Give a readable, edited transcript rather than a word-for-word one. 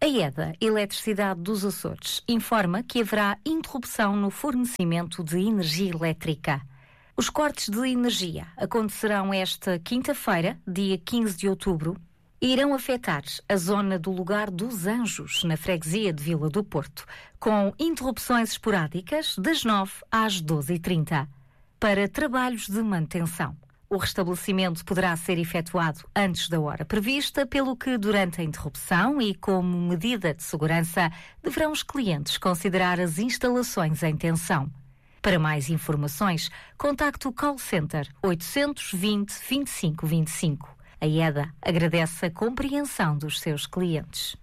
A EDA, Eletricidade dos Açores, informa que haverá interrupção no fornecimento de energia elétrica. Os cortes de energia acontecerão esta quinta-feira, dia 15 de outubro, e irão afetar a zona do Lugar dos Anjos, na freguesia de Vila do Porto, com interrupções esporádicas das 9 às 12h30. Para trabalhos de manutenção, o restabelecimento poderá ser efetuado antes da hora prevista, pelo que, durante a interrupção e como medida de segurança, deverão os clientes considerar as instalações em tensão. Para mais informações, contacte o call center 820 25 25. A EDA agradece a compreensão dos seus clientes.